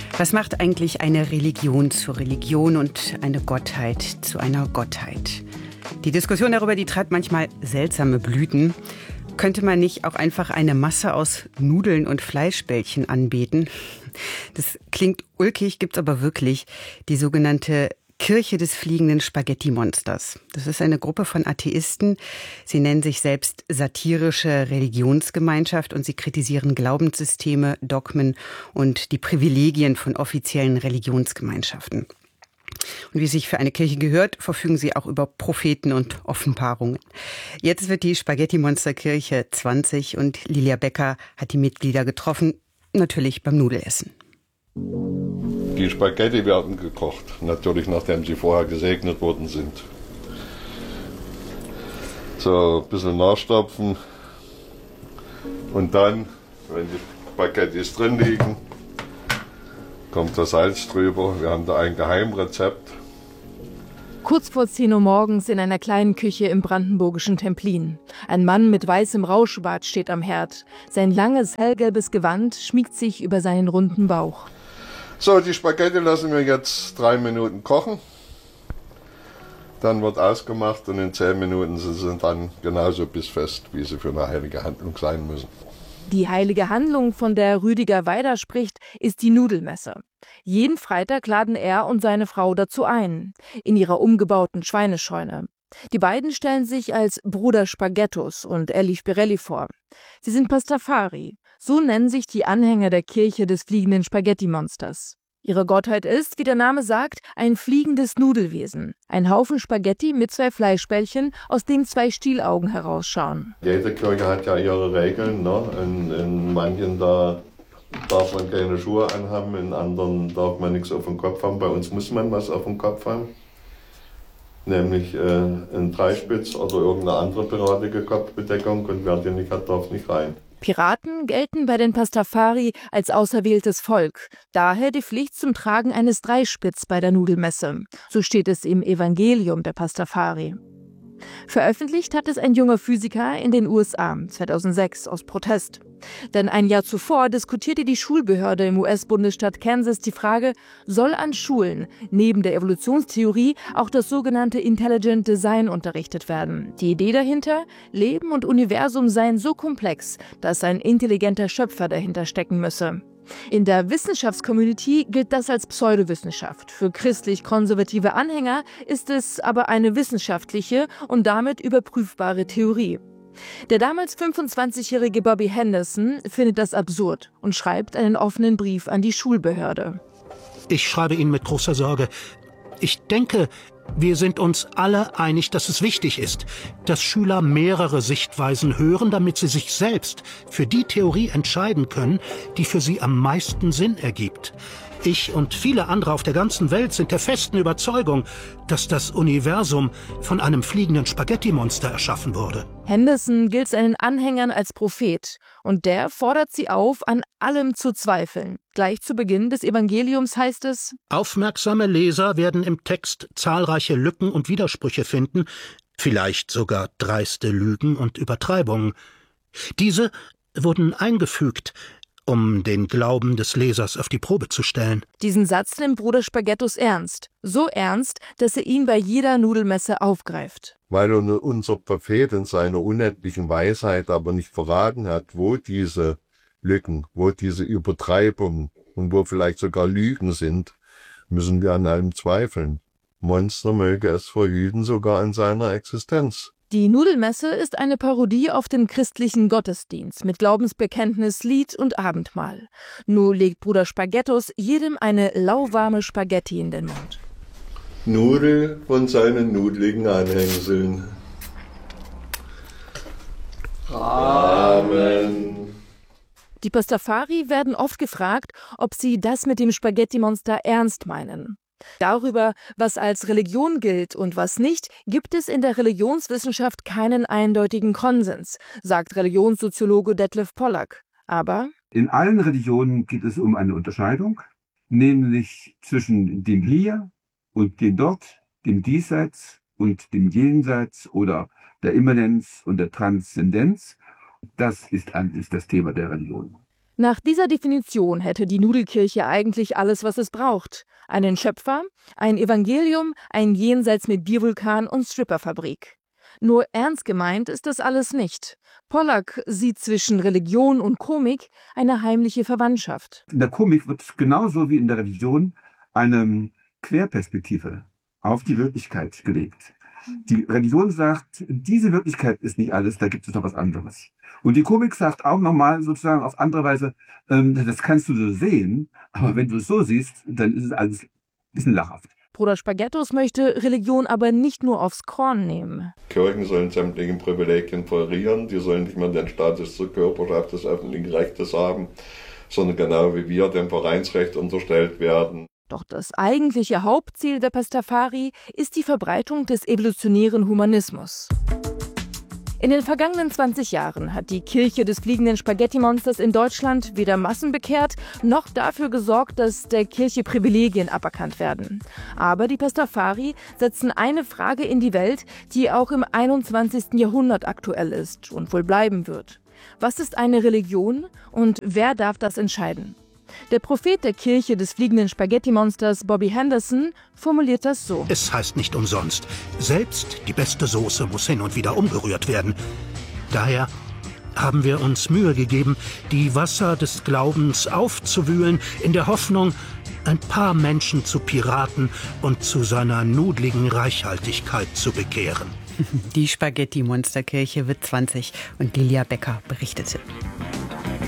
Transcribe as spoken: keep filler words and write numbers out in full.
Was macht eigentlich eine Religion zur Religion und eine Gottheit zu einer Gottheit? Die Diskussion darüber, die treibt manchmal seltsame Blüten. Könnte man nicht auch einfach eine Masse aus Nudeln und Fleischbällchen anbeten? Das klingt ulkig, gibt's aber wirklich. Die sogenannte Kirche des fliegenden Spaghetti-Monsters. Das ist eine Gruppe von Atheisten. Sie nennen sich selbst satirische Religionsgemeinschaft und sie kritisieren Glaubenssysteme, Dogmen und die Privilegien von offiziellen Religionsgemeinschaften. Und wie sich für eine Kirche gehört, verfügen sie auch über Propheten und Offenbarungen. Jetzt wird die Spaghetti-Monster-Kirche zwanzig und Lilia Becker hat die Mitglieder getroffen, natürlich beim Nudelessen. Die Spaghetti werden gekocht, natürlich nachdem sie vorher gesegnet worden sind. So, ein bisschen nachstopfen und dann, wenn die Spaghettis drin liegen, kommt das Salz drüber. Wir haben da ein Geheimrezept. Kurz vor zehn Uhr morgens in einer kleinen Küche im brandenburgischen Templin. Ein Mann mit weißem Rauschbart steht am Herd. Sein langes, hellgelbes Gewand schmiegt sich über seinen runden Bauch. So, die Spaghetti lassen wir jetzt drei Minuten kochen. Dann wird ausgemacht und in zehn Minuten sind sie dann genauso bissfest, wie sie für eine heilige Handlung sein müssen. Die heilige Handlung, von der Rüdiger Weider spricht, ist die Nudelmesse. Jeden Freitag laden er und seine Frau dazu ein, in ihrer umgebauten Schweinescheune. Die beiden stellen sich als Bruder Spaghettus und Elli Spirelli vor. Sie sind Pastafari, so nennen sich die Anhänger der Kirche des fliegenden Spaghetti-Monsters. Ihre Gottheit ist, wie der Name sagt, ein fliegendes Nudelwesen. Ein Haufen Spaghetti mit zwei Fleischbällchen, aus denen zwei Stielaugen herausschauen. Jede Kirche hat ja ihre Regeln. Ne? In, in manchen da darf man keine Schuhe anhaben, in anderen darf man nichts auf dem Kopf haben. Bei uns muss man was auf dem Kopf haben. Nämlich äh, ein Dreispitz oder irgendeine andere piratige Kopfbedeckung. Und wer die nicht hat, darf nicht rein. Piraten gelten bei den Pastafari als auserwähltes Volk. Daher die Pflicht zum Tragen eines Dreispitz bei der Nudelmesse. So steht es im Evangelium der Pastafari. Veröffentlicht hat es ein junger Physiker in den U S A zweitausendsechs aus Protest. Denn ein Jahr zuvor diskutierte die Schulbehörde im U S-Bundesstaat Kansas die Frage, soll an Schulen neben der Evolutionstheorie auch das sogenannte Intelligent Design unterrichtet werden. Die Idee dahinter, Leben und Universum seien so komplex, dass ein intelligenter Schöpfer dahinter stecken müsse. In der Wissenschaftscommunity gilt das als Pseudowissenschaft. Für christlich-konservative Anhänger ist es aber eine wissenschaftliche und damit überprüfbare Theorie. Der damals fünfundzwanzigjährige Bobby Henderson findet das absurd und schreibt einen offenen Brief an die Schulbehörde. Ich schreibe Ihnen mit großer Sorge. Ich denke, wir sind uns alle einig, dass es wichtig ist, dass Schüler mehrere Sichtweisen hören, damit sie sich selbst für die Theorie entscheiden können, die für sie am meisten Sinn ergibt. Ich und viele andere auf der ganzen Welt sind der festen Überzeugung, dass das Universum von einem fliegenden Spaghetti-Monster erschaffen wurde. Henderson gilt seinen Anhängern als Prophet und der fordert sie auf, an allem zu zweifeln. Gleich zu Beginn des Evangeliums heißt es: Aufmerksame Leser werden im Text zahlreiche Lücken und Widersprüche finden, vielleicht sogar dreiste Lügen und Übertreibungen. Diese wurden eingefügt, um den Glauben des Lesers auf die Probe zu stellen. Diesen Satz nimmt Bruder Spaghettus ernst. So ernst, dass er ihn bei jeder Nudelmesse aufgreift. Weil unser Prophet in seiner unendlichen Weisheit aber nicht verraten hat, wo diese Lücken, wo diese Übertreibungen und wo vielleicht sogar Lügen sind, müssen wir an allem zweifeln. Monster möge es verhüten, sogar an seiner Existenz. Die Nudelmesse ist eine Parodie auf den christlichen Gottesdienst mit Glaubensbekenntnis, Lied und Abendmahl. Nur legt Bruder Spaghettus jedem eine lauwarme Spaghetti in den Mund. Nudel von seinen nudeligen Anhängseln. Amen. Die Pastafari werden oft gefragt, ob sie das mit dem Spaghetti-Monster ernst meinen. Darüber, was als Religion gilt und was nicht, gibt es in der Religionswissenschaft keinen eindeutigen Konsens, sagt Religionssoziologe Detlef Pollack. Aber in allen Religionen geht es um eine Unterscheidung, nämlich zwischen dem Hier und dem Dort, dem Diesseits und dem Jenseits oder der Immanenz und der Transzendenz. Das ist, ist das Thema der Religion. Nach dieser Definition hätte die Nudelkirche eigentlich alles, was es braucht. Einen Schöpfer, ein Evangelium, ein Jenseits mit Biervulkan und Stripperfabrik. Nur ernst gemeint ist das alles nicht. Pollack sieht zwischen Religion und Komik eine heimliche Verwandtschaft. In der Komik wird genauso wie in der Religion eine Querperspektive auf die Wirklichkeit gelegt. Die Religion sagt, diese Wirklichkeit ist nicht alles, da gibt es noch was anderes. Und die Komik sagt auch nochmal sozusagen auf andere Weise, ähm, das kannst du so sehen, aber wenn du es so siehst, dann ist es alles ein bisschen lachhaft. Bruder Spaghettos möchte Religion aber nicht nur aufs Korn nehmen. Kirchen sollen sämtliche Privilegien verlieren, die sollen nicht mehr den Status zur Körperschaft des öffentlichen Rechtes haben, sondern genau wie wir dem Vereinsrecht unterstellt werden. Doch das eigentliche Hauptziel der Pastafari ist die Verbreitung des evolutionären Humanismus. In den vergangenen zwanzig Jahren hat die Kirche des fliegenden Spaghetti-Monsters in Deutschland weder Massen bekehrt, noch dafür gesorgt, dass der Kirche Privilegien aberkannt werden. Aber die Pastafari setzen eine Frage in die Welt, die auch im einundzwanzigsten Jahrhundert aktuell ist und wohl bleiben wird. Was ist eine Religion und wer darf das entscheiden? Der Prophet der Kirche des fliegenden Spaghetti-Monsters, Bobby Henderson, formuliert das so. Es heißt nicht umsonst, selbst die beste Soße muss hin und wieder umgerührt werden. Daher haben wir uns Mühe gegeben, die Wasser des Glaubens aufzuwühlen, in der Hoffnung, ein paar Menschen zu Piraten und zu seiner nudligen Reichhaltigkeit zu bekehren. Die Spaghetti-Monsterkirche wird zwanzig und Lilia Becker berichtete.